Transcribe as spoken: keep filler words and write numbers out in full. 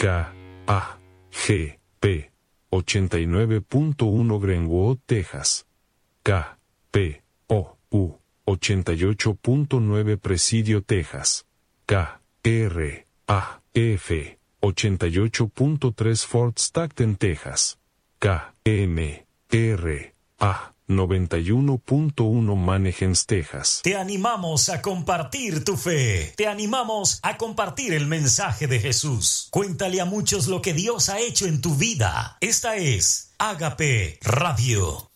K A G P ochenta y nueve punto uno Greenwood, Texas. K P O U ochenta y ocho punto nueve Presidio, Texas. K R A F ochenta y ocho punto tres Fort Stockton, Texas. K M R A noventa y uno punto uno Manahems, Texas. Te animamos a compartir tu fe. Te animamos a compartir el mensaje de Jesús. Cuéntale a muchos lo que Dios ha hecho en tu vida. Esta es Ágape Radio.